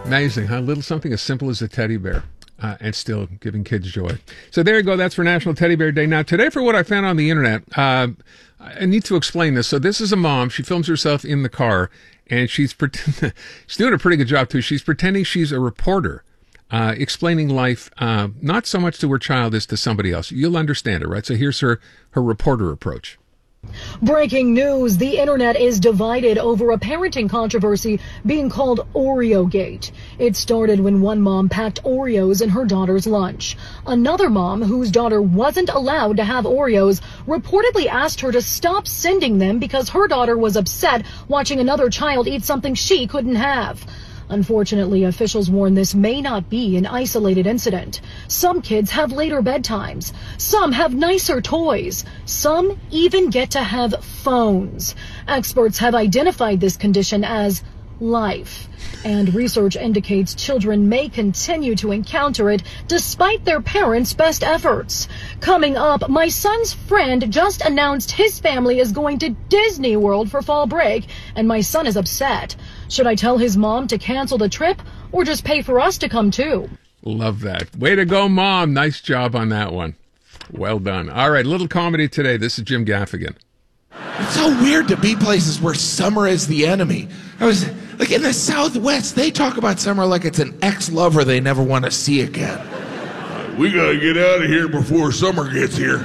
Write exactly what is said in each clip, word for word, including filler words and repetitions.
Amazing, huh? Little something as simple as a teddy bear. Uh, and still giving kids joy. So there you go. That's for National Teddy Bear Day. Now, today, for what I found on the internet, uh, I need to explain this. So this is a mom. She films herself in the car, and she's pretend- she's doing a pretty good job, too. She's pretending she's a reporter, uh, explaining life, uh, not so much to her child as to somebody else. You'll understand it, right? So here's her, her reporter approach. Breaking news, the internet is divided over a parenting controversy being called OreoGate. It started when one mom packed Oreos in her daughter's lunch. Another mom, whose daughter wasn't allowed to have Oreos, reportedly asked her to stop sending them because her daughter was upset watching another child eat something she couldn't have. Unfortunately, officials warn this may not be an isolated incident. Some kids have later bedtimes. Some have nicer toys. Some even get to have phones. Experts have identified this condition as life. And research indicates children may continue to encounter it despite their parents' best efforts. Coming up, my son's friend just announced his family is going to Disney World for fall break, and my son is upset. Should I tell his mom to cancel the trip or just pay for us to come too? Love that. Way to go, Mom. Nice job on that one. Well done. All right, little comedy today. This is Jim Gaffigan. It's so weird to be places where summer is the enemy. I was like in the Southwest, they talk about summer like it's an ex-lover they never want to see again. We gotta get out of here before summer gets here.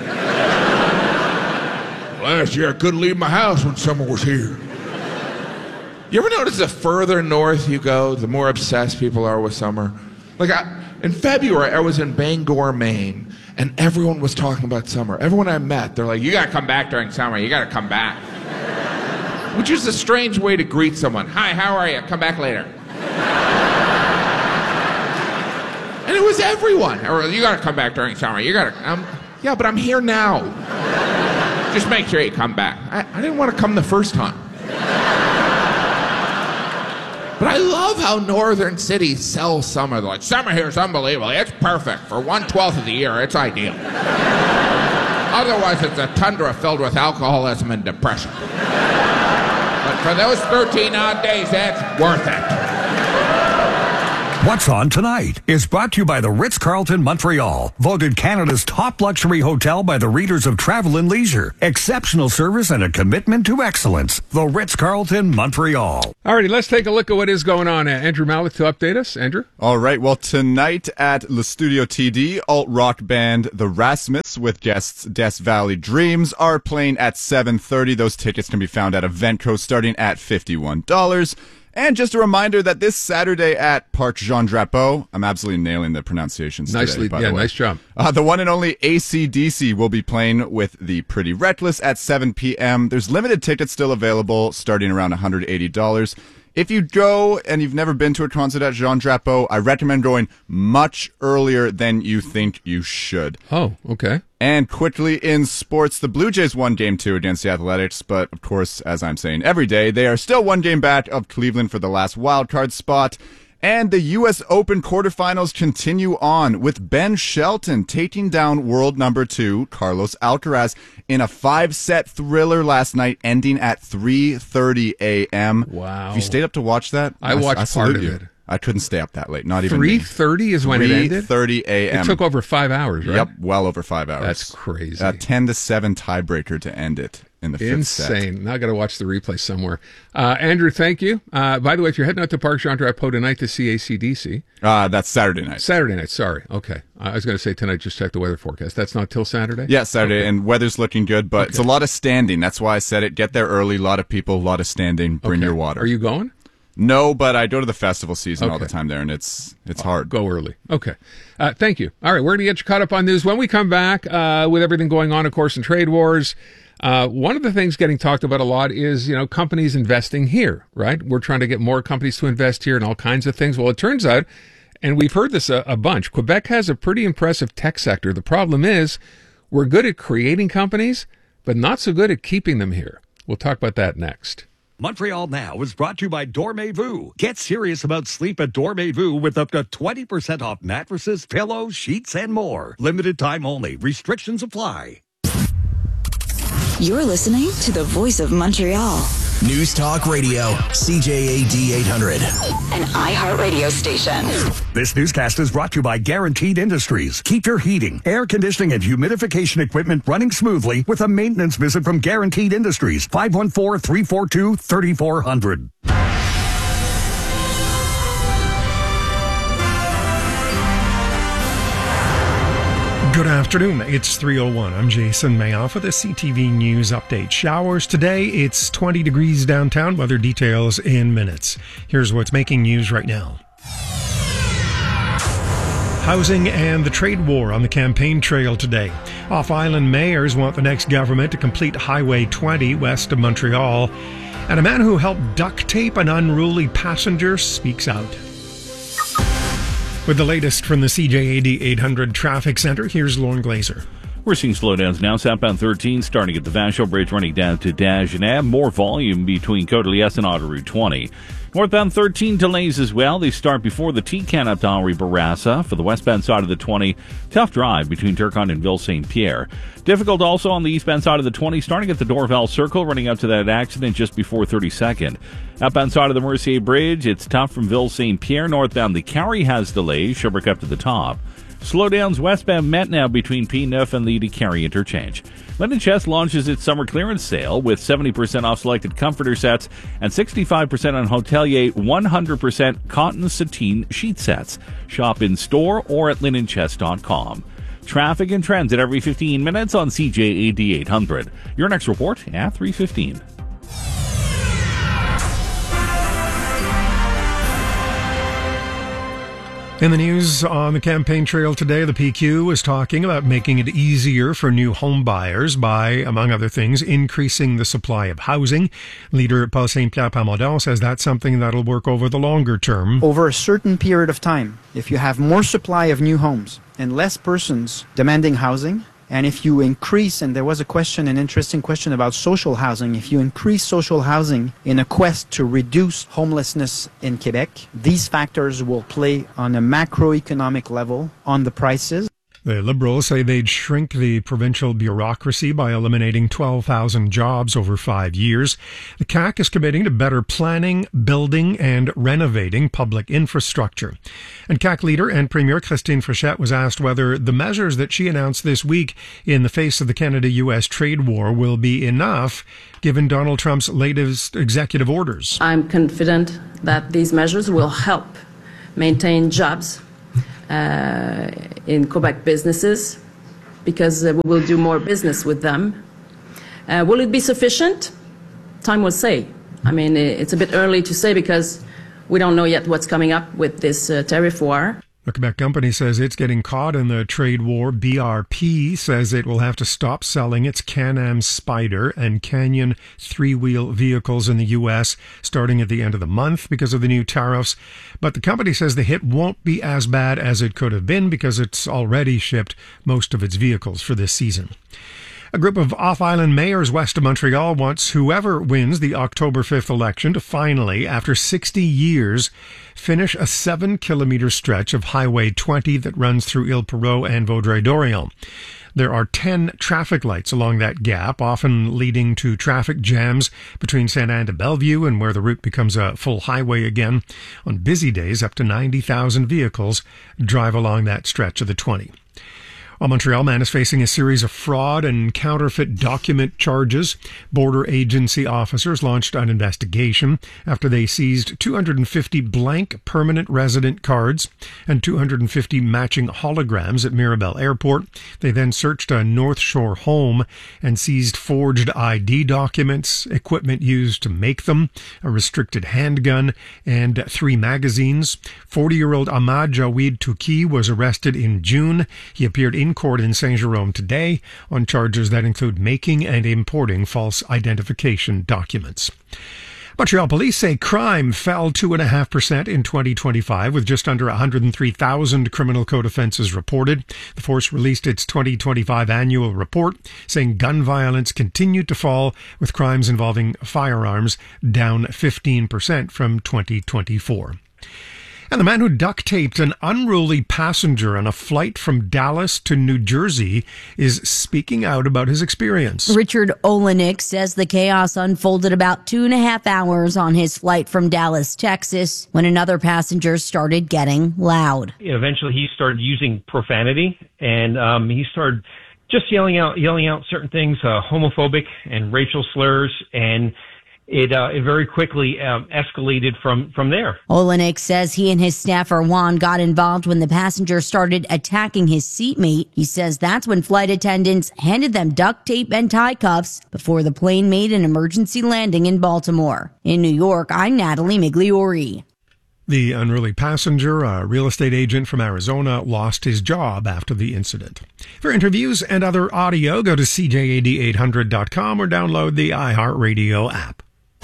Last year I couldn't leave my house when summer was here. You ever notice the further north you go, the more obsessed people are with summer? Like I, in February, I was in Bangor, Maine, and everyone was talking about summer. Everyone I met, they're like, you gotta come back during summer, you gotta come back. Which is a strange way to greet someone. Hi, how are you? Come back later. And it was everyone. Or, you gotta come back during summer, you gotta, um, yeah, but I'm here now. Just make sure you come back. I, I didn't want to come the first time. But I love how northern cities sell summer. They're like, summer here is unbelievable. It's perfect. For one-twelfth of the year, it's ideal. Otherwise, it's a tundra filled with alcoholism and depression. But for those thirteen odd days, that's worth it. What's On Tonight is brought to you by the Ritz-Carlton Montreal, voted Canada's top luxury hotel by the readers of Travel and Leisure. Exceptional service and a commitment to excellence. The Ritz-Carlton Montreal. All righty, let's take a look at what is going on. Uh, Andrew Malik to update us. Andrew? All right, well, tonight at Le Studio T D, alt-rock band The Rasmus with guests Death Valley Dreams are playing at seven thirty. Those tickets can be found at Eventco starting at fifty-one dollars. And just a reminder that this Saturday at Parc Jean Drapeau, I'm absolutely nailing the pronunciations Nicely, today, by yeah, the way. nice job. Uh, the one and only A C D C will be playing with the Pretty Reckless at seven p.m. There's limited tickets still available, starting around one hundred eighty dollars. If you go and you've never been to a concert at Jean Drapeau, I recommend going much earlier than you think you should. Oh, okay. And quickly in sports, the Blue Jays won game two against the Athletics, but of course, as I'm saying every day, they are still one game back of Cleveland for the last wildcard spot. And the U S Open quarterfinals continue on with Ben Shelton taking down world number two, Carlos Alcaraz, in a five-set thriller last night, ending at three thirty a.m. Wow. Have you stayed up to watch that? I watched I, I part of you. it. I couldn't stay up that late, not even three thirty is when it ended? three thirty a.m. It took over five hours, right? Yep, well over five hours. That's crazy. A ten to seven tiebreaker to end it in the fifth set. Insane. Now I got to watch the replay somewhere. Uh, Andrew, thank you. Uh, by the way, if you're heading out to Parc Jean Drapeau tonight to see A C D C. Uh, that's Saturday night. Saturday night, sorry. Okay. I was going to say tonight, just check the weather forecast. That's not till Saturday? Yeah, Saturday, okay. And weather's looking good, but okay. It's a lot of standing. That's why I said it. Get there early. A lot of people, a lot of standing. Bring okay. your water. Are you going? No, but I go to the festival season okay. all the time there, and it's it's hard. Go early. Okay. Uh, thank you. All right, we're going to get you caught up on news. When we come back, uh, with everything going on, of course, in trade wars, uh, one of the things getting talked about a lot is, you know, companies investing here, right? We're trying to get more companies to invest here and all kinds of things. Well, it turns out, and we've heard this a, a bunch, Quebec has a pretty impressive tech sector. The problem is we're good at creating companies, but not so good at keeping them here. We'll talk about that next. Montreal Now is brought to you by Dormez-vous. Get serious about sleep at Dormez-vous with up to twenty percent off mattresses, pillows, sheets, and more. Limited time only. Restrictions apply. You're listening to the Voice of Montreal, News Talk Radio, C J A D eight hundred. An iHeartRadio station. This newscast is brought to you by Guaranteed Industries. Keep your heating, air conditioning, and humidification equipment running smoothly with a maintenance visit from Guaranteed Industries. five one four, three four two, three four zero zero. Good afternoon. It's three oh one. I'm Jason Mayoff with a C T V News update. Showers today. It's twenty degrees downtown. Weather details in minutes. Here's what's making news right now. Housing and the trade war on the campaign trail today. Off-island mayors want the next government to complete Highway twenty west of Montreal. And a man who helped duct tape an unruly passenger speaks out. With the latest from the C J A D eight hundred Traffic Center, here's Lauren Glazer. We're seeing slowdowns now. Southbound thirteen starting at the Vachon Bridge running down to Dagenais. More volume between Côte-de-Liesse and Autoroute twenty. Northbound thirteen delays as well. They start before the T-Can up to Henri Bourassa. For the westbound side of the twenty, tough drive between Turcotte and Ville-Saint-Pierre. Difficult also on the eastbound side of the twenty, starting at the Dorval Circle, running up to that accident just before thirty-second. Outbound side of the Mercier Bridge, it's tough from Ville-Saint-Pierre. Northbound, the Carrie has delays, Sherbrooke up to the top. Slowdowns westbound Met now between P nine and the DeCarry interchange. Linen Chest launches its summer clearance sale with seventy percent off selected comforter sets and sixty-five percent on Hotelier one hundred percent cotton sateen sheet sets. Shop in store or at linen chest dot com. Traffic and trends at every fifteen minutes on C J A D eight hundred. Your next report at three fifteen. In the news on the campaign trail today, the P Q is talking about making it easier for new home buyers by, among other things, increasing the supply of housing. Leader Paul Saint-Pierre Plamondon says that's something that'll work over the longer term. Over a certain period of time, if you have more supply of new homes and less persons demanding housing, and if you increase, and there was a question, an interesting question about social housing, if you increase social housing in a quest to reduce homelessness in Quebec, these factors will play on a macroeconomic level on the prices. The Liberals say they'd shrink the provincial bureaucracy by eliminating twelve thousand jobs over five years. The C A Q is committing to better planning, building, and renovating public infrastructure. And C A Q leader and Premier Christine Frechette was asked whether the measures that she announced this week in the face of the Canada-U S trade war will be enough, given Donald Trump's latest executive orders. I'm confident that these measures will help maintain jobs Uh, in Quebec businesses, because uh, we will do more business with them. Uh, will it be sufficient? Time will say. I mean, it's a bit early to say because we don't know yet what's coming up with this uh, tariff war. The Quebec company says it's getting caught in the trade war. B R P says it will have to stop selling its Can-Am Spyder and Canyon three-wheel vehicles in the U S starting at the end of the month because of the new tariffs. But the company says the hit won't be as bad as it could have been because it's already shipped most of its vehicles for this season. A group of off-island mayors west of Montreal wants whoever wins the October fifth election to finally, after sixty years, finish a seven-kilometer stretch of Highway twenty that runs through Île-Perrot and Vaudreuil-Dorion. There are ten traffic lights along that gap, often leading to traffic jams between Saint-Anne to Bellevue and where the route becomes a full highway again. On busy days, up to ninety thousand vehicles drive along that stretch of the twenty. A Montreal man is facing a series of fraud and counterfeit document charges. Border agency officers launched an investigation after they seized two hundred fifty blank permanent resident cards and two hundred fifty matching holograms at Mirabel Airport. They then searched a North Shore home and seized forged I D documents, equipment used to make them, a restricted handgun, and three magazines. forty-year-old Ahmad Jawid Touki was arrested in June. He appeared in court in Saint-Jérôme today on charges that include making and importing false identification documents. Montreal police say crime fell two point five percent in twenty twenty-five, with just under one hundred three thousand criminal code offenses reported. The force released its twenty twenty-five annual report, saying gun violence continued to fall, with crimes involving firearms down fifteen percent from twenty twenty-four. And the man who duct taped an unruly passenger on a flight from Dallas to New Jersey is speaking out about his experience. Richard Olenek says the chaos unfolded about two and a half hours on his flight from Dallas, Texas, when another passenger started getting loud. Eventually, he started using profanity, and um, he started just yelling out, yelling out certain things, uh, homophobic and racial slurs, and It, uh, it very quickly um, escalated from, from there. Olenek says he and his staffer Juan got involved when the passenger started attacking his seatmate. He says that's when flight attendants handed them duct tape and tie cuffs before the plane made an emergency landing in Baltimore. In New York, I'm Natalie Migliori. The unruly passenger, a real estate agent from Arizona, lost his job after the incident. For interviews and other audio, go to C J A D eight hundred dot com or download the iHeartRadio app.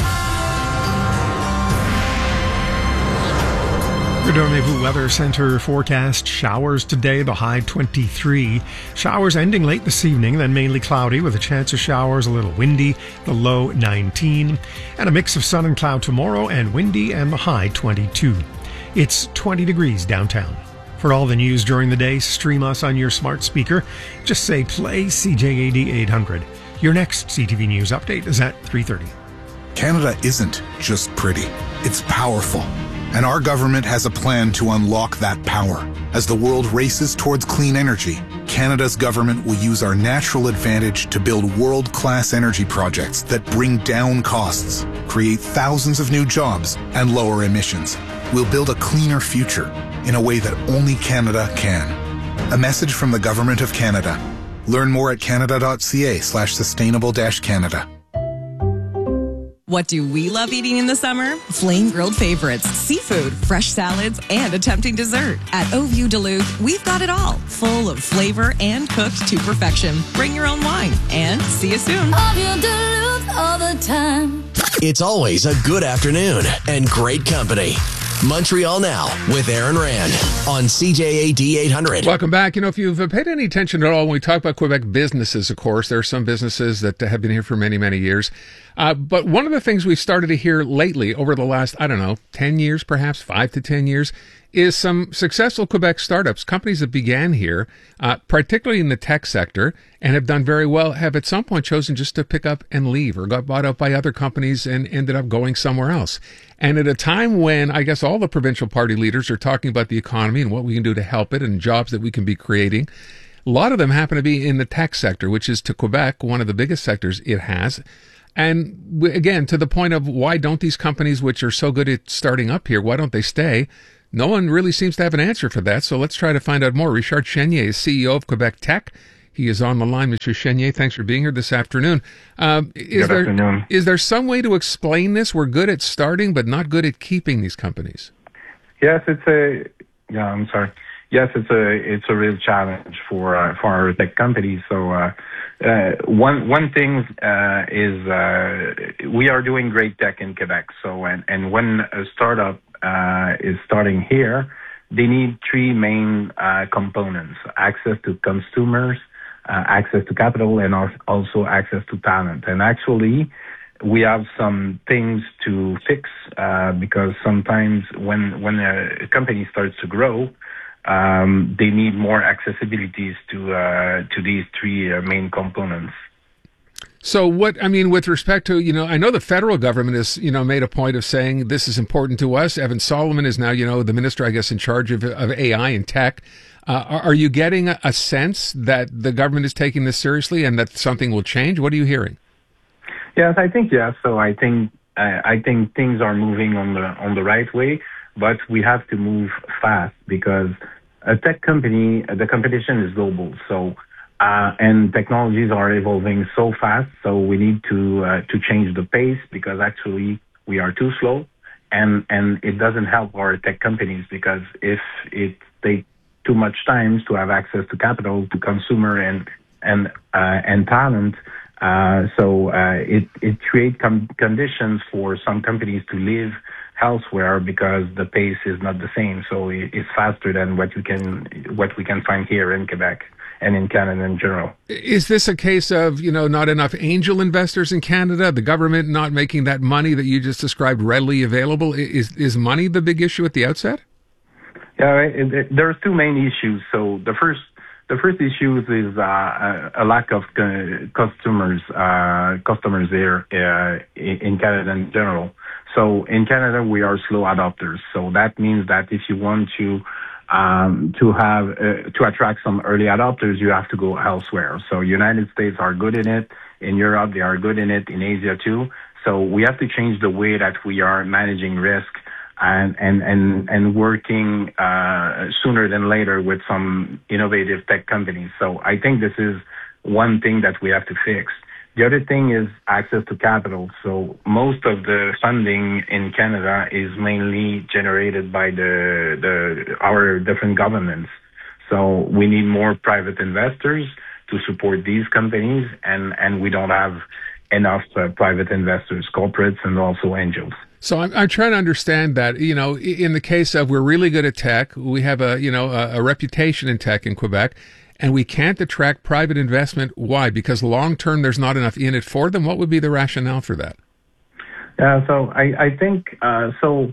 Your Rendezvous Weather Center forecast: showers today, the high twenty-three. Showers ending late this evening, then mainly cloudy with a chance of showers, a little windy, the low nineteen. And a mix of sun and cloud tomorrow, and windy, and the high twenty-two. It's twenty degrees downtown. For all the news during the day, stream us on your smart speaker. Just say play C J A D eight hundred. Your next C T V News update is at three thirty. Canada isn't just pretty, it's powerful. And our government has a plan to unlock that power. As the world races towards clean energy, Canada's government will use our natural advantage to build world-class energy projects that bring down costs, create thousands of new jobs, and lower emissions. We'll build a cleaner future in a way that only Canada can. A message from the Government of Canada. Learn more at canada.ca slash sustainable dash Canada. What do we love eating in the summer? Flame grilled favorites, seafood, fresh salads, and a tempting dessert. At Oview Duluth, we've got it all, full of flavor and cooked to perfection. Bring your own wine, and see you soon. Oview Duluth all the time. It's always a good afternoon and great company. Montreal Now with Aaron Rand on C J A D eight hundred. Welcome back. You know, if you've paid any attention at all when we talk about Quebec businesses, of course, there are some businesses that have been here for many, many years. Uh, but one of the things we've started to hear lately over the last, I don't know, ten years, perhaps five to ten years, is some successful Quebec startups, companies that began here, uh, particularly in the tech sector, and have done very well, have at some point chosen just to pick up and leave or got bought up by other companies and ended up going somewhere else. And at a time when I guess all the provincial party leaders are talking about the economy and what we can do to help it and jobs that we can be creating, a lot of them happen to be in the tech sector, which is to Quebec one of the biggest sectors it has. And again, to the point of why don't these companies, which are so good at starting up here, why don't they stay? No one really seems to have an answer for that, so let's try to find out more. Richard Chenier is C E O of Quebec Tech. He is on the line. Mister Chenier, thanks for being here this afternoon. Um, is Good there, afternoon. Is there some way to explain this? We're good at starting, but not good at keeping these companies. Yes, it's a. Yeah, I'm sorry. Yes, it's a it's a real challenge for uh, for our tech companies. So uh, uh, one one thing uh, is uh, we are doing great tech in Quebec. So and and when a startup uh, is starting here, they need three main uh, components: access to consumers, uh, access to capital, and also access to talent. And actually, we have some things to fix uh, because sometimes when when a company starts to grow, um, they need more accessibilities to uh, to these three uh, main components. So what, I mean, with respect to, you know, I know the federal government has, you know, made a point of saying this is important to us. Evan Solomon is now, you know, the minister, I guess, in charge of, of A I and tech. Uh, are, are you getting a, a sense that the government is taking this seriously and that something will change? What are you hearing? Yes, I think yes. So I think uh, I think things are moving on the on the right way, but we have to move fast because a tech company, the competition is global. So uh, and technologies are evolving so fast. So we need to uh, to change the pace because actually we are too slow, and and it doesn't help our tech companies because if it takes too much time to have access to capital, to consumer and and uh, and talent. Uh, so uh, it it creates com- conditions for some companies to live elsewhere because the pace is not the same. So it, it's faster than what you can what we can find here in Quebec and in Canada in general. Is this a case of, you know, not enough angel investors in Canada, the government not making that money that you just described readily available? Is is money the big issue at the outset? Yeah, it, it, there's two main issues. So the first, the first issue is uh, a, a lack of uh, customers, uh, customers there uh, in Canada in general. So in Canada, we are slow adopters. So that means that if you want to um, to have uh, to attract some early adopters, you have to go elsewhere. So United States are good in it. In Europe, they are good in it. In Asia too. So we have to change the way that we are managing risk. And, and, and, and working, uh, sooner than later with some innovative tech companies. So I think this is one thing that we have to fix. The other thing is access to capital. So most of the funding in Canada is mainly generated by the, the, our different governments. So we need more private investors to support these companies, and, and we don't have enough uh, private investors, corporates, and also angels. So I'm, I'm trying to understand that, you know, in the case of we're really good at tech, we have a, you know, a, a reputation in tech in Quebec, and we can't attract private investment. Why? Because long term, there's not enough in it for them. What would be the rationale for that? Yeah, so I, I think, uh, so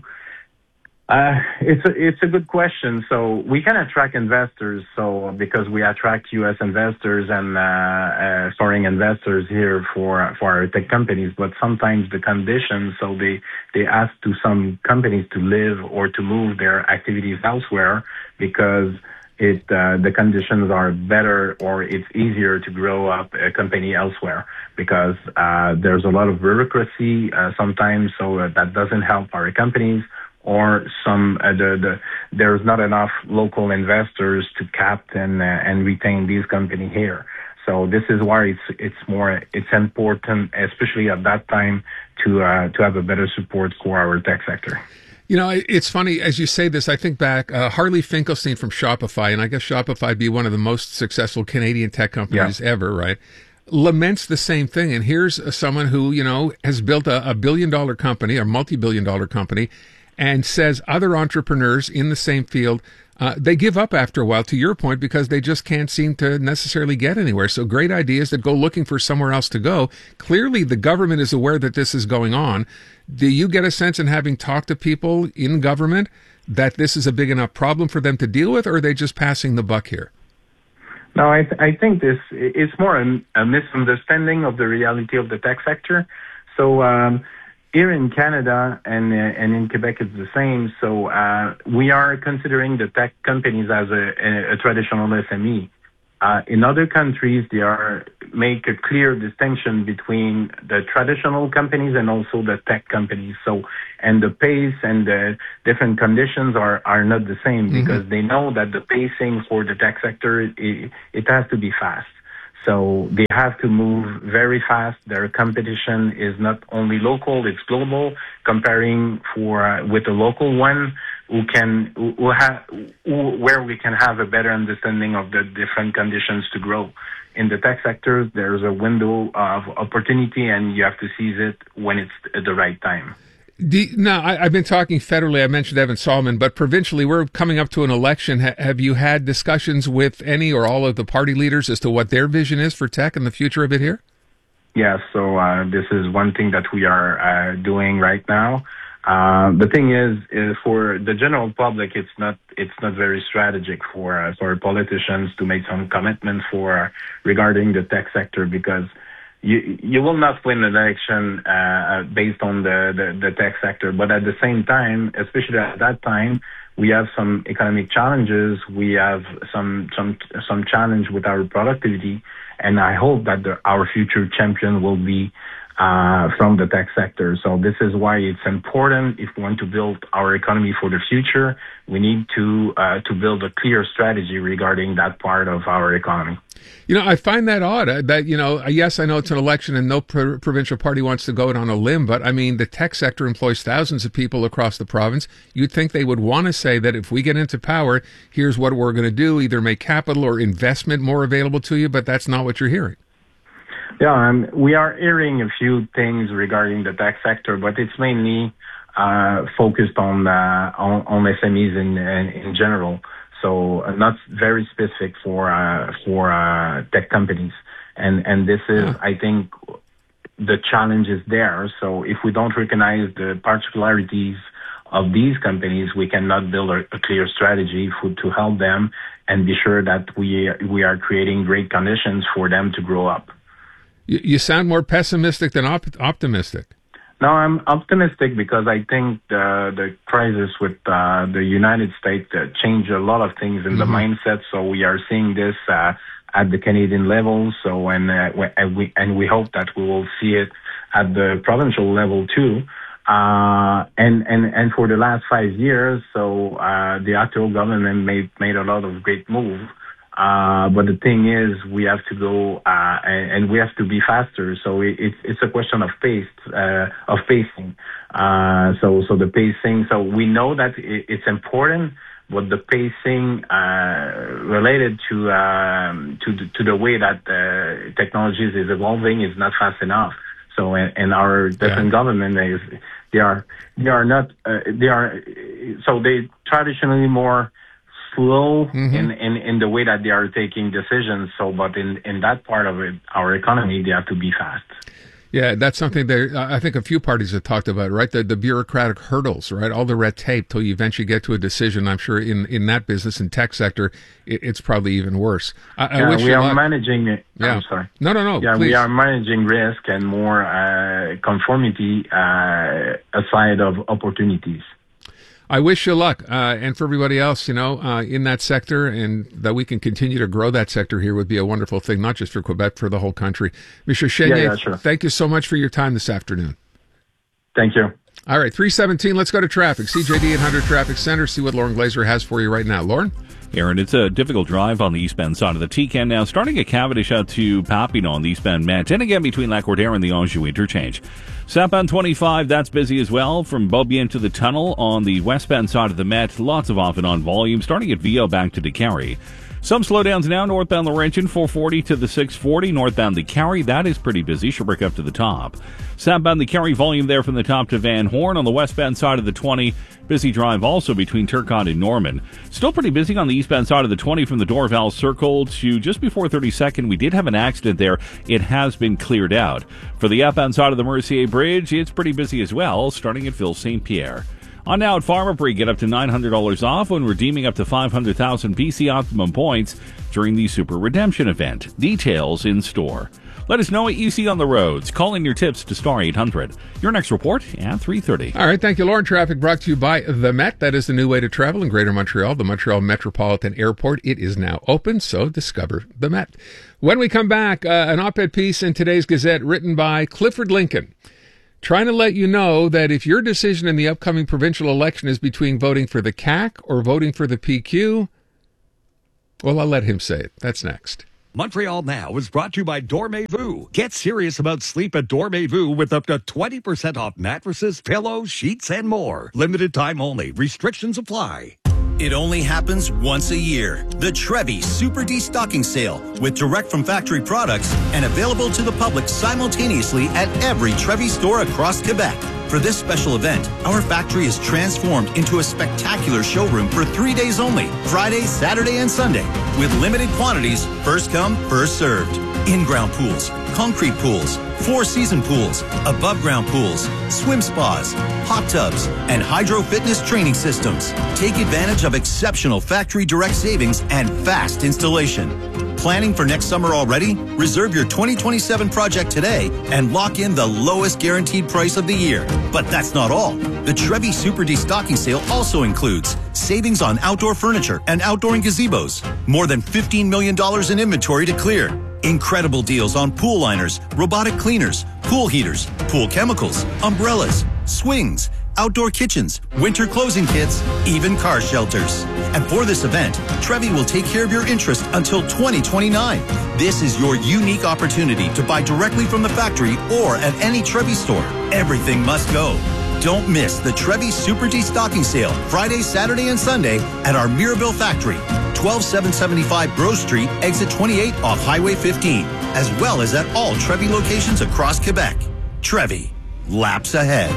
uh, it's a, it's a good question. So we can attract investors, so because we attract U S investors and uh, uh, foreign investors here for for our tech companies, but sometimes the conditions, so they they ask to some companies to live or to move their activities elsewhere because it uh, the conditions are better or it's easier to grow up a company elsewhere because uh, there's a lot of bureaucracy uh, sometimes, so uh, that doesn't help our companies. Or some uh, the, the there's not enough local investors to cap and uh, and retain these companies here. So this is why it's it's more it's important, especially at that time, to uh, to have a better support for our tech sector. You know, it's funny as you say this. I think back uh, Harley Finkelstein from Shopify, and I guess Shopify be one of the most successful Canadian tech companies yeah. ever, right? Laments the same thing. And here's uh, someone who you know has built a, a billion dollar company, or multi-billion dollar company. And says other entrepreneurs in the same field, uh, they give up after a while, to your point, because they just can't seem to necessarily get anywhere. So great ideas that go looking for somewhere else to go. Clearly, the government is aware that this is going on. Do you get a sense in having talked to people in government that this is a big enough problem for them to deal with, or are they just passing the buck here? No, I, th- I think this it's more a, a misunderstanding of the reality of the tech sector. So, um, here in Canada and uh, and in Quebec, it's the same. So uh, we are considering the tech companies as a, a, a traditional S M E. Uh, in other countries, they are make a clear distinction between the traditional companies and also the tech companies. So and the pace and the different conditions are, are not the same mm-hmm. because they know that the pacing for the tech sector it, it has to be fast. So they have to move very fast. Their competition is not only local, it's global. Comparing for uh, with a local one who can who, who ha, who, where we can have a better understanding of the different conditions to grow. In the tech sector, there's a window of opportunity, and you have to seize it when it's at the right time. Do, now, I, I've been talking federally. I mentioned Evan Solomon, but provincially, we're coming up to an election. Ha, have you had discussions with any or all of the party leaders as to what their vision is for tech and the future of it here? Yeah, so uh, this is one thing that we are uh, doing right now. Uh, the thing is, is, for the general public, it's not it's not very strategic for uh, for politicians to make some commitments for uh, regarding the tech sector because. You you will not win an election uh, based on the, the, the tech sector, but at the same time, especially at that time, we have some economic challenges. We have some some some challenge with our productivity, and I hope that the, our future champion will be uh, from the tech sector. So this is why it's important. If we want to build our economy for the future, we need to uh, to build a clear strategy regarding that part of our economy. You know, I find that odd uh, that, you know, yes, I know it's an election and no pro- provincial party wants to go out on a limb, but I mean, the tech sector employs thousands of people across the province. You'd think they would want to say that if we get into power, here's what we're going to do, either make capital or investment more available to you, but that's not what you're hearing. Yeah, um, we are hearing a few things regarding the tech sector, but it's mainly uh, focused on, uh, on on S M Es in, in, in general. So uh, not very specific for uh, for uh, tech companies, and and this is, I think, the challenge is there. So if we don't recognize the particularities of these companies, we cannot build a, a clear strategy for, to help them and be sure that we we are creating great conditions for them to grow up. You, you sound more pessimistic than op- optimistic. No, I'm optimistic because I think the the crisis with uh, the United States uh, changed a lot of things in mm-hmm. the mindset. So we are seeing this uh, at the Canadian level. So and uh, and we and we hope that we will see it at the provincial level too. Uh, and, and, and for the last five years, so, uh, the actual government made, made a lot of great moves. Uh, but the thing is, we have to go, uh, and, and we have to be faster. So it, it's, it's a question of pace, uh, of pacing. Uh, so, so the pacing, so we know that it, it's important, but the pacing, uh, related to, um, to, the, to the way that, uh, technologies is evolving is not fast enough. So, and, and our different yeah. government is, they are, they are not, uh, they are, so they traditionally more slow mm-hmm. in, in, in the way that they are taking decisions. So, but in, in that part of it, our economy, they have to be fast. Yeah, that's something that I think a few parties have talked about, right? The, the bureaucratic hurdles, right? All the red tape till you eventually get to a decision. I'm sure in, in that business and tech sector, it, it's probably even worse. I, I yeah, wish we are luck. managing it. Yeah. I'm sorry. No, no, no. Yeah, please. we are managing risk and more uh, conformity uh, aside of opportunities. I wish you luck, uh, and for everybody else, you know, uh, in that sector, and that we can continue to grow that sector here would be a wonderful thing, not just for Quebec, for the whole country. Mister Chenier, yeah, yeah, sure. Thank you so much for your time this afternoon. Thank you. All right, three seventeen, let's go to traffic. C J D eight hundred Traffic Center, see what Lauren Glazer has for you right now. Lauren? Aaron, it's a difficult drive on the eastbound side of the T C A N now, starting at Cavendish out to Papineau on the eastbound Met, and again between Lac-Cordaire and the Anjou interchange. Southbound twenty-five, that's busy as well, from Beaubien to the tunnel on the westbound side of the Met. Lots of off and on volume, starting at Viau back to DeCarry. Some slowdowns now, northbound Laurentian, four forty to the six forty, northbound the Carry, that is pretty busy, Sherbrooke up to the top. Southbound the Carry, volume there from the top to Van Horn on the westbound side of the twenty. Busy drive also between Turcotte and Norman. Still pretty busy on the eastbound side of the twenty from the Dorval Circle to just before thirty-second. We did have an accident there. It has been cleared out. For the outbound side of the Mercier Bridge, it's pretty busy as well, starting at Ville Saint Pierre. On now at Pharmaprix, get up to nine hundred dollars off when redeeming up to five hundred thousand P C Optimum points during the Super Redemption event. Details in store. Let us know what you see on the roads. Call in your tips to Star eight hundred. Your next report at three thirty. All right, thank you, Lauren. Traffic brought to you by The Met. That is the new way to travel in Greater Montreal, the Montreal Metropolitan Airport. It is now open, so discover The Met. When we come back, uh, an op-ed piece in today's Gazette written by Clifford Lincoln, trying to let you know that if your decision in the upcoming provincial election is between voting for the C A Q or voting for the P Q, well, I'll let him say it. That's next. Montreal Now is brought to you by Dormez-vous. Get serious about sleep at Dormez-vous with up to twenty percent off mattresses, pillows, sheets, and more. Limited time only. Restrictions apply. It only happens once a year. The Trevi Super Destocking Sale with direct from factory products and available to the public simultaneously at every Trevi store across Quebec. For this special event, our factory is transformed into a spectacular showroom for three days only, Friday, Saturday, and Sunday, with limited quantities, first come, first served. In-ground pools, concrete pools, four-season pools, above-ground pools, swim spas, hot tubs, and hydro fitness training systems. Take advantage of exceptional factory direct savings and fast installation. Planning for next summer already? Reserve your twenty twenty-seven project today and lock in the lowest guaranteed price of the year. But that's not all. The Trevi Super Destocking Sale also includes savings on outdoor furniture and outdoor gazebos. More than fifteen million dollars in inventory to clear. Incredible deals on pool liners, robotic cleaners, pool heaters, pool chemicals, umbrellas, swings, outdoor kitchens, winter closing kits, even car shelters. And for this event, Trevi will take care of your interest until twenty twenty-nine. This is your unique opportunity to buy directly from the factory or at any Trevi store. Everything must go. Don't miss the Trevi Super Destocking Sale Friday, Saturday, and Sunday at our Mirabel factory, twelve seven seventy-five Grove Street, exit twenty-eight off Highway fifteen, as well as at all Trevi locations across Quebec. Trevi, laps ahead.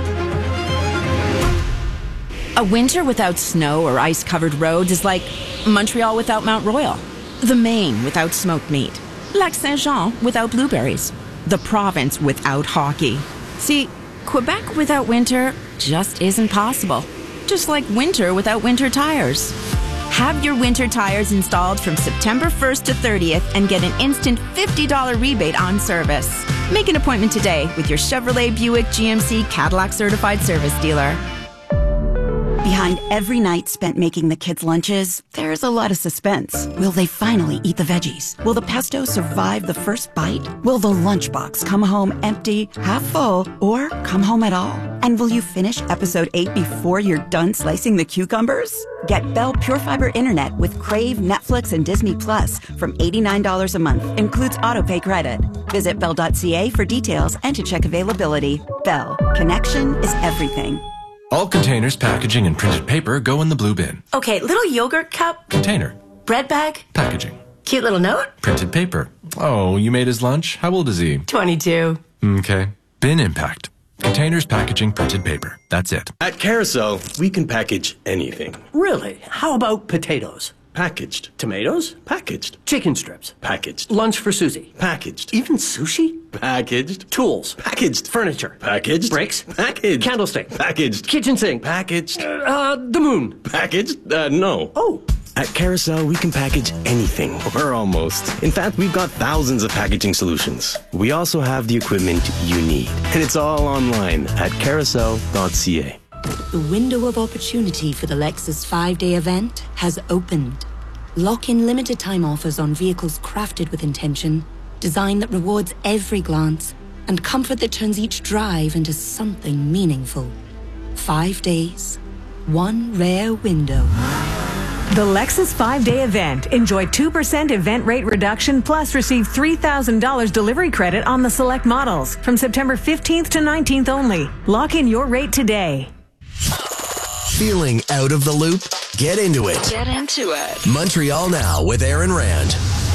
A winter without snow or ice-covered roads is like Montreal without Mount Royal, the Maine without smoked meat, Lac Saint-Jean without blueberries, the province without hockey. See, Quebec without winter just isn't possible. just like winter without winter tires. Have your winter tires installed from September first to thirtieth and get an instant fifty dollars rebate on service. Make an appointment today with your Chevrolet, Buick, G M C, Cadillac certified service dealer. Behind every night spent making the kids' lunches, there's a lot of suspense. Will they finally eat the veggies? Will the pesto survive the first bite? Will the lunchbox come home empty, half full, or come home at all? And will you finish episode eight before you're done slicing the cucumbers? Get Bell Pure Fiber Internet with Crave, Netflix, and Disney Plus from eighty-nine dollars a month. Includes autopay credit. Visit bell dot c a for details and to check availability. Bell. Connection is everything. All containers, packaging, and printed paper go in the blue bin. Okay, little yogurt cup. Container. Bread bag. Packaging. Cute little note. Printed paper. Oh, you made his lunch? How old is he? twenty-two. Okay. Bin impact. Containers, packaging, printed paper. That's it. At Carousel, we can package anything. Really? How about potatoes? Packaged. Tomatoes? Packaged. Chicken strips? Packaged. Lunch for Susie? Packaged. Even sushi? Packaged. Tools? Packaged. Furniture? Packaged. Bricks? Packaged. Candlestick? Packaged. Kitchen sink? Packaged. Uh, uh, the moon? Packaged? Uh, no. Oh. At Carousel, we can package anything, or almost. In fact, we've got thousands of packaging solutions. We also have the equipment you need. And it's all online at carousel dot c a. The window of opportunity for the Lexus five-day event has opened. Lock in limited time offers on vehicles crafted with intention, design that rewards every glance, and comfort that turns each drive into something meaningful. Five days, one rare window. The Lexus five-day event. Enjoy two percent event rate reduction plus receive three thousand dollars delivery credit on the select models from September fifteenth to nineteenth only. Lock in your rate today. Feeling out of the loop? Get into it. Get into it. Montreal Now with Aaron Rand.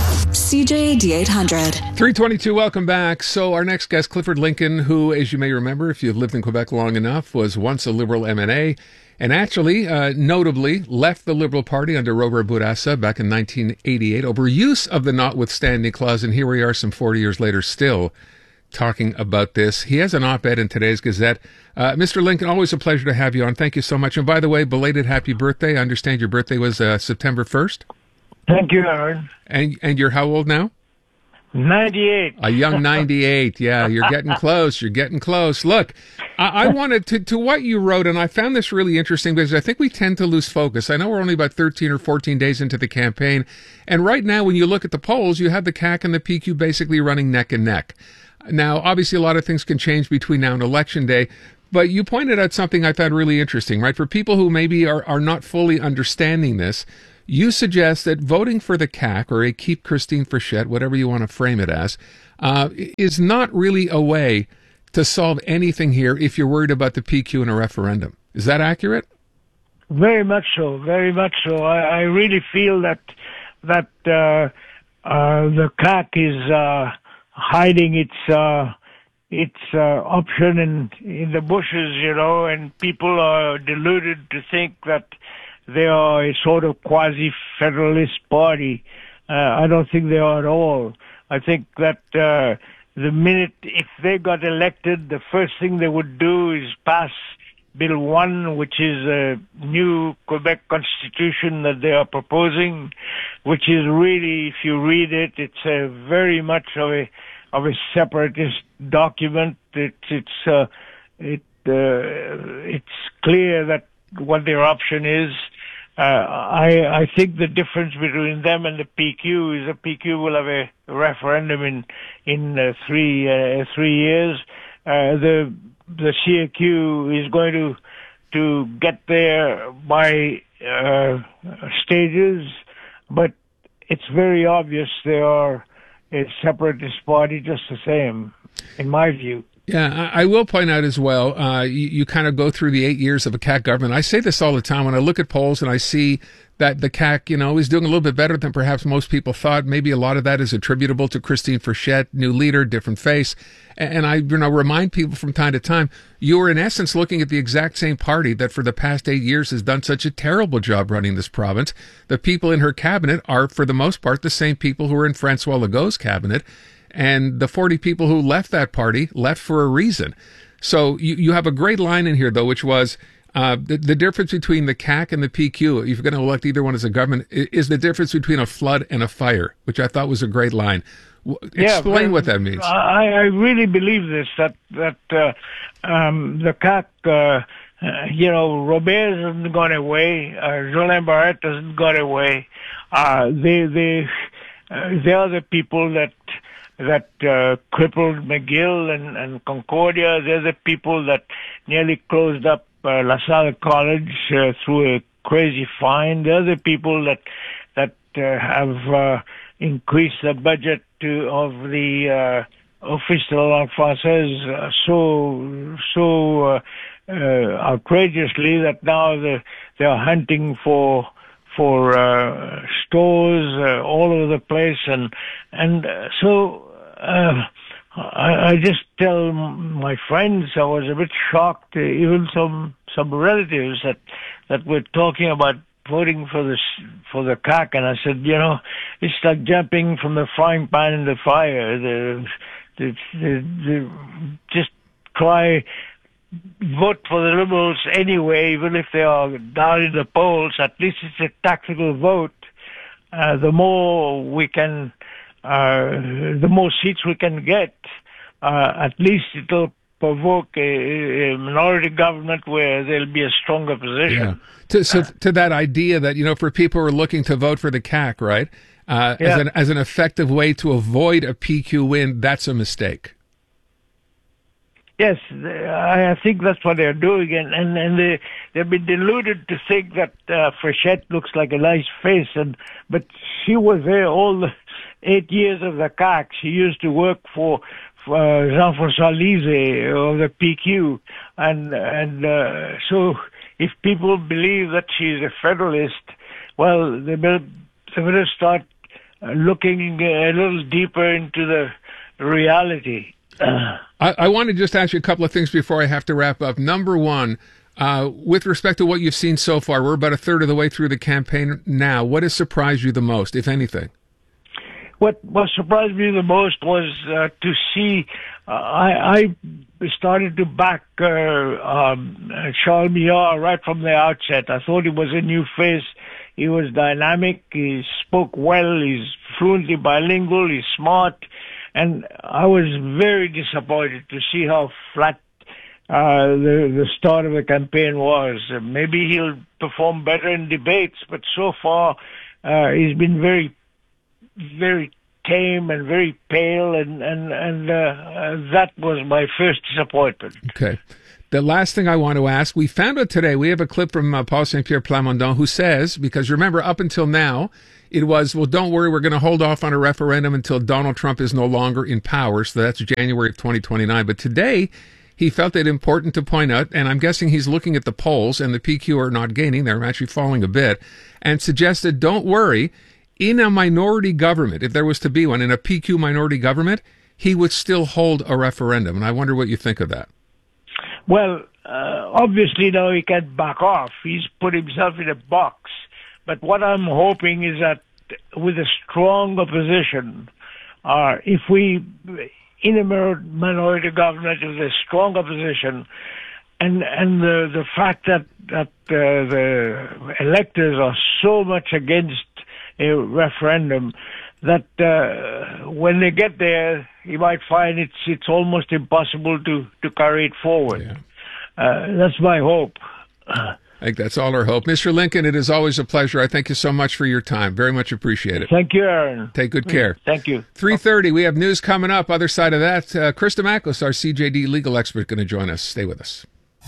C J A D eight hundred. three twenty-two, welcome back. So our next guest, Clifford Lincoln, who, as you may remember, if you've lived in Quebec long enough, was once a Liberal M N A, and actually, uh, notably, left the Liberal Party under Robert Bourassa back in nineteen eighty-eight over use of the notwithstanding clause, and here we are some forty years later still talking about this. He has an op-ed in today's Gazette. Uh, Mister Lincoln, always a pleasure to have you on. Thank you so much. And by the way, belated happy birthday. I understand your birthday was uh, September first. Thank you, Aaron. And and you're how old now? ninety-eight. A young ninety-eight. Yeah, you're getting close. You're getting close. Look, I, I wanted to, to what you wrote, and I found this really interesting because I think we tend to lose focus. I know we're only about thirteen or fourteen days into the campaign. And right now, when you look at the polls, you have the C A Q and the P Q basically running neck and neck. Now, obviously, a lot of things can change between now and Election Day. But you pointed out something I thought really interesting, right? For people who maybe are, are not fully understanding this, you suggest that voting for the C A C, or a Keep Christine Frechette, whatever you want to frame it as, uh, is not really a way to solve anything here if you're worried about the P Q in a referendum. Is that accurate? Very much so, very much so. I, I really feel that that uh, uh, the C A C is uh, hiding its uh, its uh, option in in the bushes, you know, and people are deluded to think that they are a sort of quasi-federalist party. Uh, I don't think they are at all. I think that uh, the minute, if they got elected, the first thing they would do is pass Bill one, which is a new Quebec constitution that they are proposing, which is really, if you read it, it's a very much of a of a separatist document. It's it's uh, it uh, it's clear that what their option is. Uh, I I think the difference between them and the P Q is the P Q will have a referendum in in uh, three uh, three years. Uh, the the C A Q is going to to get there by uh, stages, but it's very obvious they are a separatist party just the same, in my view. Yeah, I will point out as well, uh, you, you kind of go through the eight years of a C A C government. I say this all the time when I look at polls and I see that the C A C, you know, is doing a little bit better than perhaps most people thought. Maybe a lot of that is attributable to Christine Frechette, new leader, different face. And I, you know, remind people from time to time, you are in essence looking at the exact same party that for the past eight years has done such a terrible job running this province. The people in her cabinet are, for the most part, the same people who were in Francois Legault's cabinet. And the forty people who left that party left for a reason. So you, you have a great line in here, though, which was, Uh, the, the difference between the C A C and the P Q, if you're going to elect either one as a government, is the difference between a flood and a fire, which I thought was a great line. Yeah, Explain but what that means. I, I really believe this, that that uh, um, the C A C, uh, uh, you know, Robert hasn't gone away, uh, Jolin Barrette hasn't gone away. Uh, they they uh, they are the people that that uh, crippled McGill and, and Concordia. They're the people that nearly closed up uh, La Salle College uh, through a crazy fine. They're the people that that uh, have uh, increased the budget to of the uh, Office de la Langue Française uh, so so uh, uh, outrageously that now the, they're hunting for for uh, stores uh, all over the place, and and uh, so uh, I, I just tell my friends I was a bit shocked, uh, even some some relatives that that were talking about voting for the for the C A C, and I said, you know, it's like jumping from the frying pan in the fire. The, the, the, the, just try. Vote for the Liberals anyway, even if they are down in the polls. At least it's a tactical vote. Uh, the more we can, uh, the more seats we can get, uh, at least it'll provoke a, a minority government where there'll be a stronger position. Yeah. To, so to that idea that, you know, for people who are looking to vote for the C A C, right, uh, Yeah. as an as an effective way to avoid a P Q win, that's a mistake. Yes, I I think that's what they're doing, and and, and they they've been deluded to think that uh, Frechette looks like a nice face, and but she was there all the eight years of the C A C. She used to work for, for uh, Jean-François Lisée of the P Q, and and uh, so if people believe that she's a federalist, well, they better they better start uh, looking a little deeper into the reality. Uh, I, I want to just ask you a couple of things before I have to wrap up. Number one, uh, with respect to what you've seen so far, we're about a third of the way through the campaign now. What has surprised you the most, if anything? What what surprised me the most was uh, to see. Uh, I, I started to back uh, um, Charles Millard right from the outset. I thought he was a new face. He was dynamic. He spoke well. He's fluently bilingual. He's smart. And I was very disappointed to see how flat uh, the the start of the campaign was. Uh, maybe he'll perform better in debates, but so far uh, he's been very, very tame and very pale, and and and uh, uh, that was my first disappointment. Okay. The last thing I want to ask, we found out today, we have a clip from uh, Paul Saint-Pierre Plamondon who says, because remember, up until now, it was, well, don't worry, we're going to hold off on a referendum until Donald Trump is no longer in power. So that's January of twenty twenty-nine. But today, he felt it important to point out, and I'm guessing he's looking at the polls, and the P Q are not gaining, they're actually falling a bit, and suggested, don't worry, in a minority government, if there was to be one, in a P Q minority government, he would still hold a referendum. And I wonder what you think of that. Well, uh, obviously now he can't back off. He's put himself in a box. But what I'm hoping is that with a strong opposition, uh, if we, in a minority government, with a strong opposition, and and the the fact that that uh, the electors are so much against a referendum, that uh, when they get there, you might find it's it's almost impossible to, to carry it forward. Yeah. Uh, that's my hope. I think that's all our hope. Mister Lincoln, it is always a pleasure. I thank you so much for your time. Very much appreciate it. Thank you, Aaron. Take good care. Thank you. three thirty, we have news coming up. Other side of that, uh, Krista Maklis, our C J D legal expert, going to join us. Stay with us.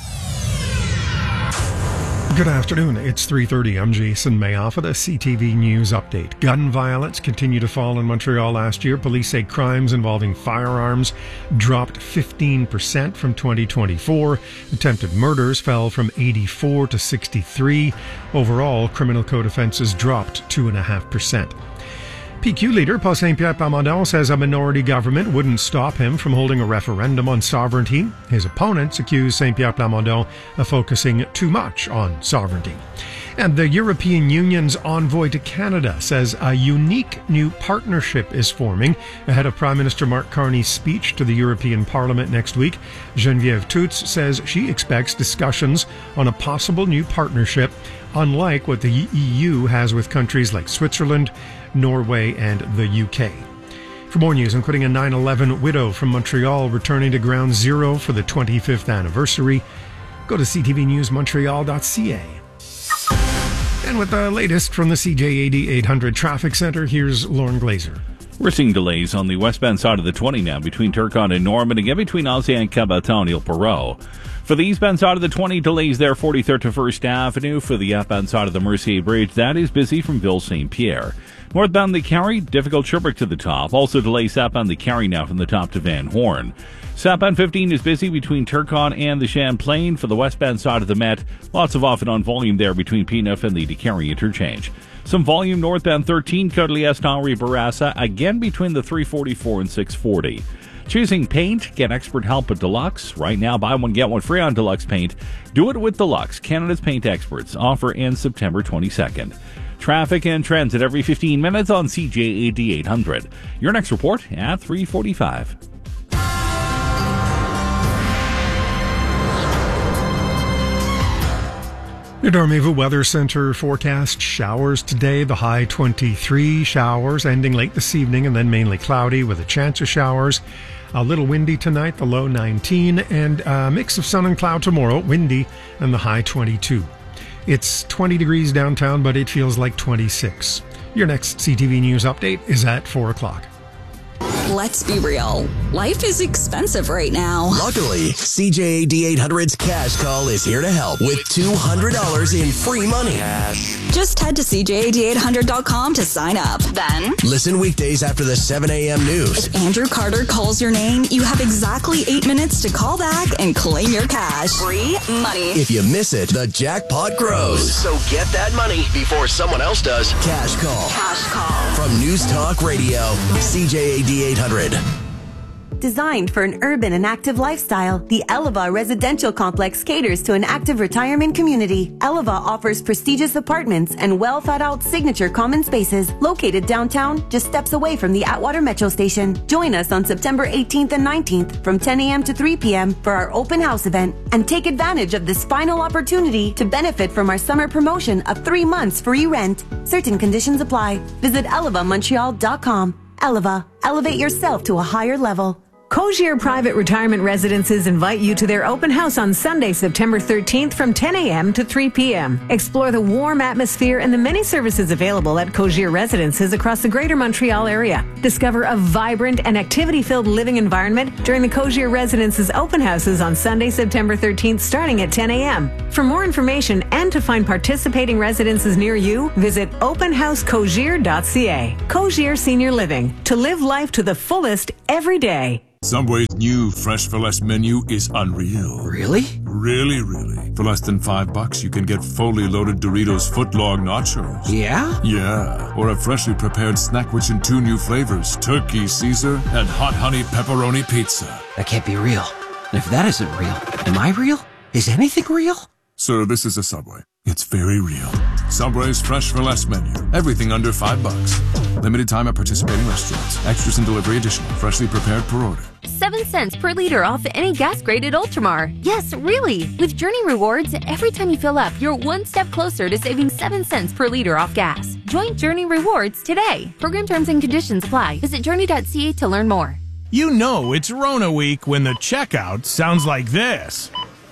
Good afternoon. It's three thirty. I'm Jason Mayoff with a C T V News update. Gun violence continued to fall in Montreal last year. Police say crimes involving firearms dropped fifteen percent from twenty twenty-four. Attempted murders fell from eighty-four to sixty-three. Overall, criminal code offenses dropped two point five percent. P Q leader Paul Saint-Pierre Plamondon says a minority government wouldn't stop him from holding a referendum on sovereignty. His opponents accuse Saint-Pierre Plamondon of focusing too much on sovereignty. And the European Union's envoy to Canada says a unique new partnership is forming ahead of Prime Minister Mark Carney's speech to the European Parliament next week. Geneviève Toots says she expects discussions on a possible new partnership, unlike what the E U has with countries like Switzerland, Norway, and the U K. For more news, including a nine eleven widow from Montreal returning to Ground Zero for the twenty-fifth anniversary, go to c t v news montreal dot c a. And with the latest from the C J A D eight hundred Traffic Center, here's Lauren Glazer. We're seeing delays on the westbound side of the twenty now between Turcotte and Norman, again between Osea and Cabaton, Il Perot. For the eastbound side of the twenty, delays there, forty-third to First Avenue. For the outbound side of the Mercier Bridge, that is busy from Ville Saint Pierre. Northbound the Carry, difficult Sherbrooke to the top. Also delays southbound the Carry now from the top to Van Horn. Southbound fifteen is busy between Turcotte and the Champlain. For the westbound side of the Met, lots of off and on volume there between P N F and the DeCarry interchange. Some volume northbound thirteen, Côte-Liesse, Henri Bourassa, again between the three forty-four and six forty. Choosing paint, get expert help at Deluxe. Right now, buy one, get one free on Deluxe paint. Do it with Deluxe, Canada's paint experts. Offer ends September twenty-second. Traffic and transit every fifteen minutes on C J A D eight hundred. Your next report at three forty-five. The Dormevu Weather Center forecast showers today, the high twenty-three, showers ending late this evening and then mainly cloudy with a chance of showers. A little windy tonight, the low nineteen, and a mix of sun and cloud tomorrow, windy, and the high twenty-two. It's twenty degrees downtown, but it feels like twenty-six. Your next C T V News update is at four o'clock. Let's be real. Life is expensive right now. Luckily, C J A D eight hundred's Cash Call is here to help with two hundred dollars in free money. Just head to c j a d eight hundred dot com to sign up. Then, listen weekdays after the seven a.m. news. If Andrew Carter calls your name, you have exactly eight minutes to call back and claim your cash. Free money. If you miss it, the jackpot grows. So get that money before someone else does. Cash Call. Cash Call. From News Talk Radio, C J A D eight hundred. Designed for an urban and active lifestyle, the Eleva Residential Complex caters to an active retirement community. Eleva offers prestigious apartments and well-thought-out signature common spaces located downtown, just steps away from the Atwater Metro Station. Join us on September eighteenth and nineteenth from ten a.m. to three p.m. for our open house event, and take advantage of this final opportunity to benefit from our summer promotion of three months free rent. Certain conditions apply. Visit eleva montreal dot com. Eleva, elevate yourself to a higher level. Cogir Private Retirement Residences invite you to their open house on Sunday, September thirteenth from ten a.m. to three p.m. Explore the warm atmosphere and the many services available at Cogir Residences across the Greater Montreal area. Discover a vibrant and activity-filled living environment during the Cogir Residences open houses on Sunday, September thirteenth, starting at ten a.m. For more information and to find participating residences near you, visit open house cogir dot c a. Cogir Senior Living. To live life to the fullest every day. Subway's new Fresh for Less menu is unreal. Really? Really, really. For less than five bucks, you can get fully loaded Doritos footlong nachos. Yeah? Yeah. Or a freshly prepared snack which in two new flavors, turkey Caesar and hot honey pepperoni pizza. That can't be real. And if that isn't real, am I real? Is anything real? Sir, this is a Subway. It's very real. Subway's Fresh for Less menu. Everything under five bucks. Limited time at participating restaurants. Extras and delivery additional. Freshly prepared per order. Seven cents per liter off any gas grade at Ultramar. Yes, really. With Journey Rewards, every time you fill up, you're one step closer to saving seven cents per liter off gas. Join Journey Rewards today. Program terms and conditions apply. Visit journey dot c a to learn more. You know it's Rona week when the checkout sounds like this.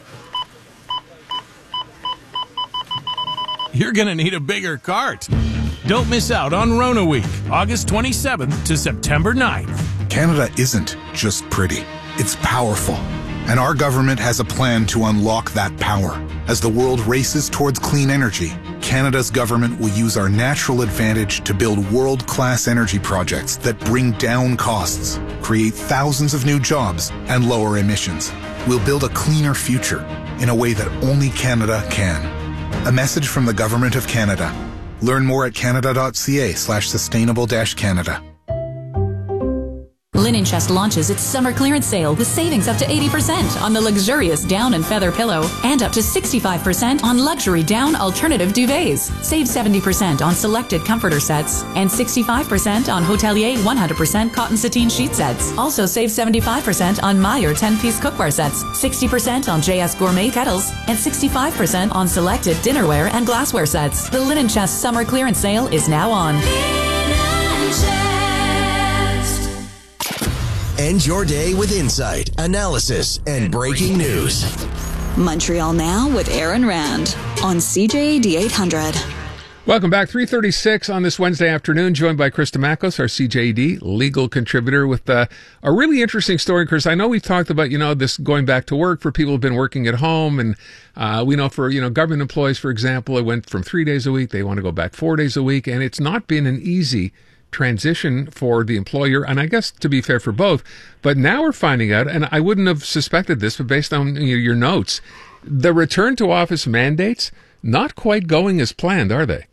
You're gonna need a bigger cart. Don't miss out on Rona Week, August twenty-seventh to September ninth. Canada isn't just pretty, it's powerful. And our government has a plan to unlock that power. As the world races towards clean energy, Canada's government will use our natural advantage to build world-class energy projects that bring down costs, create thousands of new jobs, and lower emissions. We'll build a cleaner future in a way that only Canada can. A message from the Government of Canada. Learn more at canada dot c a slash sustainable dash Canada. Linen Chest launches its summer clearance sale with savings up to eighty percent on the luxurious down and feather pillow and up to sixty-five percent on luxury down alternative duvets. Save seventy percent on selected comforter sets and sixty-five percent on Hotelier one hundred percent cotton sateen sheet sets. Also save seventy-five percent on Meyer ten-piece cookware sets, sixty percent on J S Gourmet kettles, and sixty-five percent on selected dinnerware and glassware sets. The Linen Chest summer clearance sale is now on. End your day with insight, analysis, and breaking news. Montreal Now with Aaron Rand on C J A D eight hundred. Welcome back. three thirty-six on this Wednesday afternoon, joined by Krista Makos, our C J A D legal contributor, with uh, a really interesting story. Chris, I know we've talked about, you know, this going back to work for people who've been working at home. And uh, we know for, you know, government employees, for example, it went from three days a week. They want to go back four days a week. And it's not been an easy transition for the employer, and I guess to be fair for both. But now we're finding out, and I wouldn't have suspected this, but based on you know, your notes, the return to office mandates not quite going as planned, are they?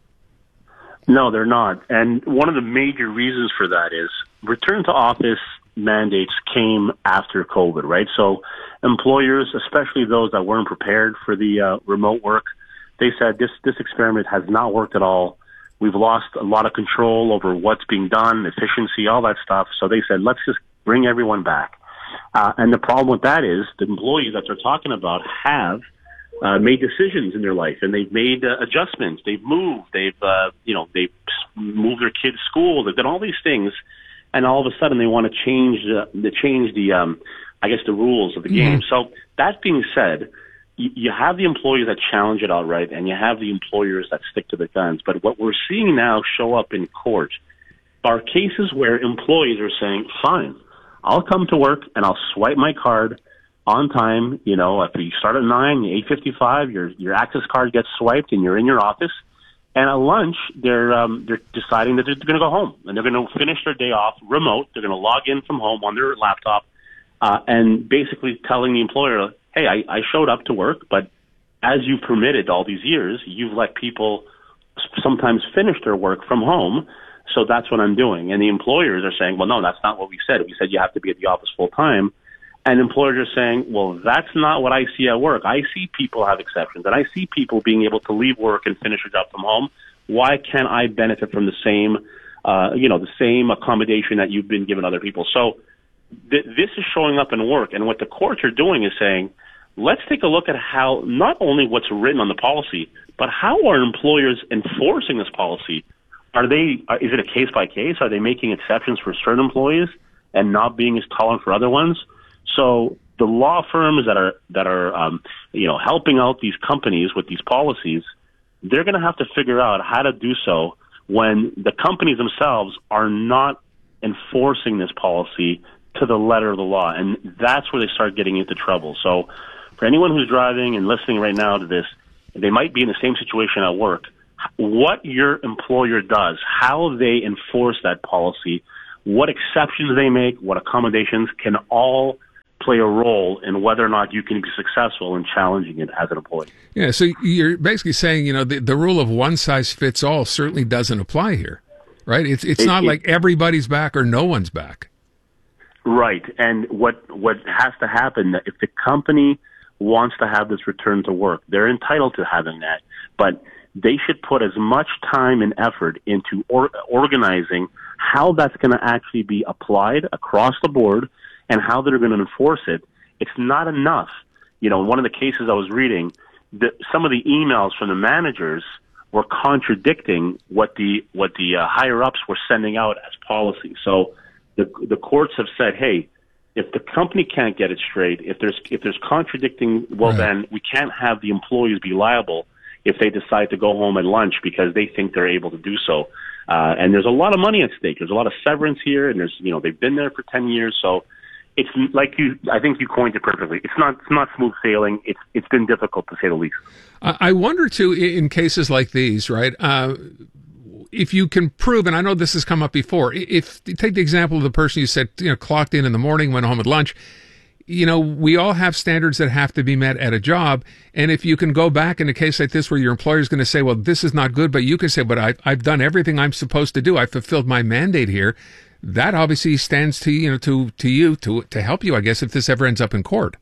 No, they're not. And one of the major reasons for that is return to office mandates came after COVID, right? So employers, especially those that weren't prepared for the uh, remote work, they said this this experiment has not worked at all. We've lost a lot of control over what's being done, efficiency, all that stuff. So they said, let's just bring everyone back. Uh, and the problem with that is the employees that they're talking about have uh, made decisions in their life, and they've made uh, adjustments. They've moved. They've, uh, you know, they've moved their kids' school. They've done all these things, and all of a sudden they want to change the, the change the, um, I guess, the rules of the game. Mm-hmm. So that being said, you have the employees that challenge it outright, and you have the employers that stick to the guns. But what we're seeing now show up in court are cases where employees are saying, fine, I'll come to work and I'll swipe my card on time. You know, if you start at nine, eight fifty-five, your your access card gets swiped and you're in your office. And at lunch, they're um, they're deciding that they're going to go home and they're going to finish their day off remote. They're going to log in from home on their laptop uh, and basically telling the employer, hey, I, I showed up to work, but as you permitted all these years, you've let people sometimes finish their work from home, so that's what I'm doing. And the employers are saying, well, no, that's not what we said. We said you have to be at the office full time. And employers are saying, well, that's not what I see at work. I see people have exceptions, and I see people being able to leave work and finish a job from home. Why can't I benefit from the same, uh, you know, the same accommodation that you've been giving other people? So th- this is showing up in work, and what the courts are doing is saying, let's take a look at how not only what's written on the policy, but how are employers enforcing this policy? Are they? Are, is it a case by case? Are they making exceptions for certain employees and not being as tolerant for other ones? So the law firms that are that are um, you know helping out these companies with these policies, they're going to have to figure out how to do so when the companies themselves are not enforcing this policy to the letter of the law, and that's where they start getting into trouble. So for anyone who's driving and listening right now to this, they might be in the same situation at work. What your employer does, how they enforce that policy, what exceptions they make, what accommodations can all play a role in whether or not you can be successful in challenging it as an employee. Yeah, so you're basically saying, you know, the, the rule of one size fits all certainly doesn't apply here, right? It's it's it, not it, like everybody's back or no one's back. Right, and what what has to happen, if the company wants to have this return to work, they're entitled to having that, but they should put as much time and effort into or, organizing how that's going to actually be applied across the board and how they're going to enforce it. It's not enough. You know, in one of the cases I was reading, the, some of the emails from the managers were contradicting what the what the uh, higher ups were sending out as policy. So the the courts have said, hey, if the company can't get it straight, if there's if there's contradicting, well, right. then we can't have the employees be liable if they decide to go home at lunch because they think they're able to do so. Uh, and there's a lot of money at stake. There's a lot of severance here, and there's you know they've been there for ten years, so it's like you. I think you coined it perfectly. It's not it's not smooth sailing. It's it's been difficult to say the least. I wonder too, in cases like these, right? Uh, if you can prove, and I know this has come up before, if take the example of the person you said, you know, clocked in in the morning, went home at lunch. You know, we all have standards that have to be met at a job. And if you can go back in a case like this where your employer is going to say, well, this is not good, but you can say, but I, I've done everything I'm supposed to do. I fulfilled my mandate here. that obviously stands to you know to to you to to help you, I guess, if this ever ends up in court.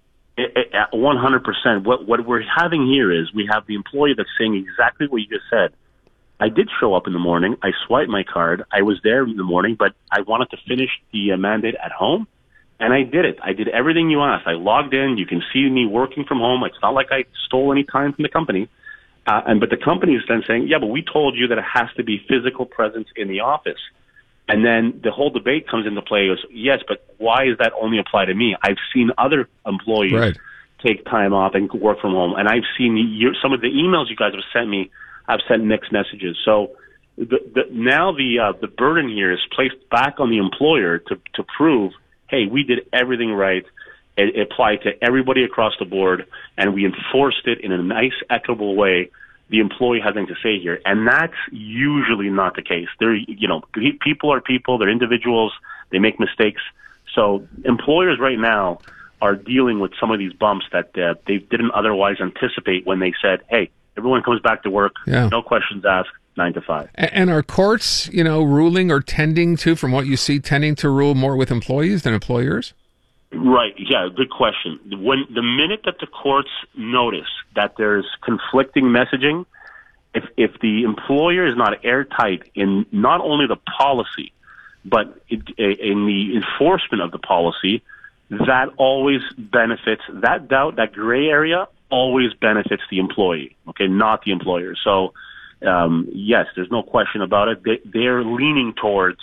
one hundred percent. What what we're having here is we have the employee that's saying exactly what you just said. I did show up in the morning. I swiped my card. I was there in the morning, but I wanted to finish the uh, mandate at home, and I did it. I did everything you asked. I logged in. You can see me working from home. It's not like I stole any time from the company. Uh, and but the company is then saying, yeah, but we told you that it has to be physical presence in the office. And then the whole debate comes into play. Is yes, but why does that only apply to me? I've seen other employees right. take time off and work from home, and I've seen your, some of the emails you guys have sent me. I've sent mixed messages. So the, the, now the uh, the burden here is placed back on the employer to to prove, hey, we did everything right. It, it applied to everybody across the board, and we enforced it in a nice, equitable way. The employee has nothing to say here, and that's usually not the case. They're, you know, people are people. They're individuals. They make mistakes. So employers right now are dealing with some of these bumps that uh, they didn't otherwise anticipate when they said, "Hey, everyone comes back to work, yeah. no questions asked, nine to five." And are courts, you know, ruling or tending to, from what you see, tending to rule more with employees than employers? Right. Yeah. Good question. When the minute that the courts notice that there's conflicting messaging, if if the employer is not airtight in not only the policy, but it, in the enforcement of the policy, that always benefits that doubt, that gray area always benefits the employee. Okay, not the employer. So um, yes, there's no question about it. They, they're leaning towards.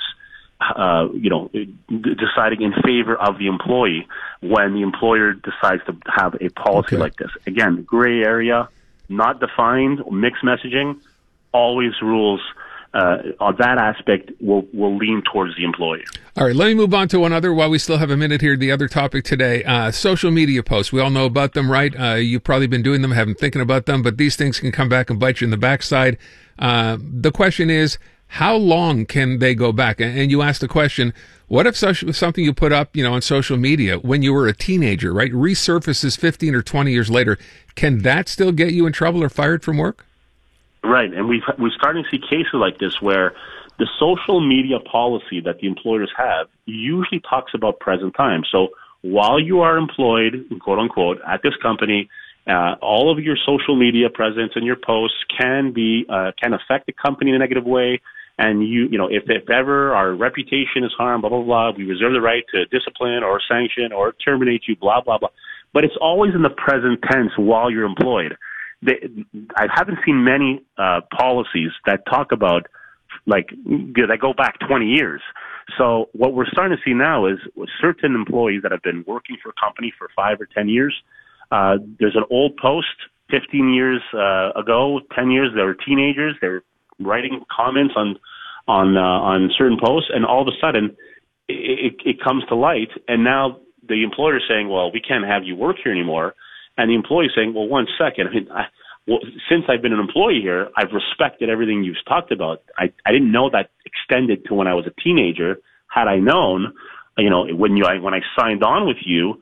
Uh, you know, deciding in favor of the employee when the employer decides to have a policy okay. like this. Again, gray area, not defined, mixed messaging, always rules. Uh, on that aspect will will lean towards the employee. All right, let me move on to one other while we still have a minute here. The other topic today, uh, social media posts. We all know about them, right? Uh, you've probably been doing them, haven't thinking about them, but these things can come back and bite you in the backside. Uh, the question is, how long can they go back? And you asked the question, what if something you put up, you know, on social media when you were a teenager, right, resurfaces fifteen or twenty years later? Can that still get you in trouble or fired from work? Right, and we've, we're starting to see cases like this where the social media policy that the employers have usually talks about present time. So while you are employed, quote unquote, at this company, Uh, all of your social media presence and your posts can be uh, can affect the company in a negative way. And you, you know, if, if ever our reputation is harmed, blah blah blah, we reserve the right to discipline or sanction or terminate you, blah blah blah. But it's always in the present tense while you're employed. They, I haven't seen many uh, policies that talk about like that go back twenty years. So what we're starting to see now is certain employees that have been working for a company for five or ten years. Uh, there's an old post fifteen years uh, ago, ten years. They were teenagers. They were writing comments on on uh, on certain posts, and all of a sudden, it, it comes to light. And now the employer is saying, "Well, we can't have you work here anymore." And the employee is saying, "Well, one second. I mean, I, well, since I've been an employee here, I've respected everything you've talked about. I, I didn't know that extended to when I was a teenager. Had I known, you know, when you I, when I signed on with you."